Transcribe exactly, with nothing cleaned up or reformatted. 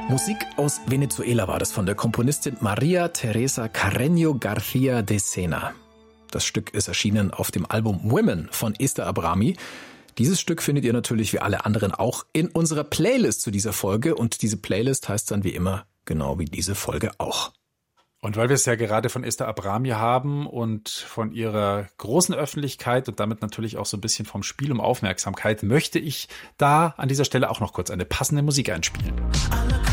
Musik aus Venezuela war das von der Komponistin María Teresa Carreño García de Sena. Das Stück ist erschienen auf dem Album Women von Esther Abrami. Dieses Stück findet ihr natürlich wie alle anderen auch in unserer Playlist zu dieser Folge. Und diese Playlist heißt dann wie immer genau wie diese Folge auch. Und weil wir es ja gerade von Esther Abrami haben und von ihrer großen Öffentlichkeit und damit natürlich auch so ein bisschen vom Spiel um Aufmerksamkeit, möchte ich da an dieser Stelle auch noch kurz eine passende Musik einspielen.